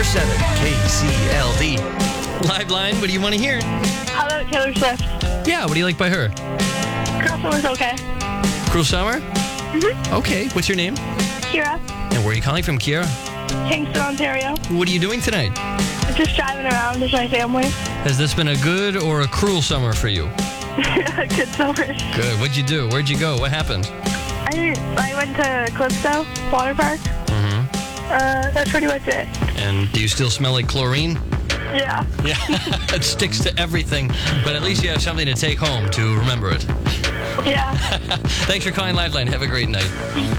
94.7 KCLD. Live line, what do you want to hear? How about Taylor Swift? Yeah, what do you like by her? Girl Summer's okay. Cruel Summer? Mm-hmm. Okay, what's your name? Kira, And where are you calling from, Kiera? Kingston, Ontario. What are you doing tonight? Just driving around with my family. Has this been a good or a cruel summer for you? Good summer. Good. What'd you do? Where'd you go? What happened? I went to Calypso Water Park. Mm-hmm. That's pretty much it. And do you still smell like chlorine? Yeah. Yeah, it sticks to everything, but at least you have something to take home to remember it. Yeah. Thanks for calling Liveline. Have a great night.